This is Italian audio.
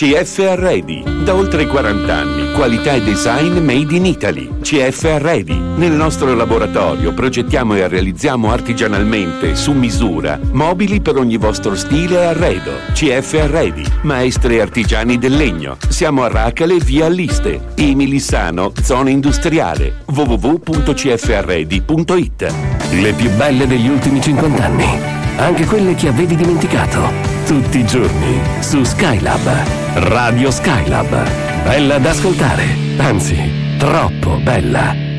CF Arredi, da oltre 40 anni, qualità e design made in Italy. CF Arredi, nel nostro laboratorio progettiamo e realizziamo artigianalmente, su misura, mobili per ogni vostro stile e arredo. CF Arredi, maestri artigiani del legno. Siamo a Racale, via Alliste, Emilissano, zona industriale, www.cfarredi.it. Le più belle degli ultimi 50 anni, anche quelle che avevi dimenticato. Tutti i giorni su Skylab. Radio Skylab. Bella da ascoltare, anzi, troppo bella.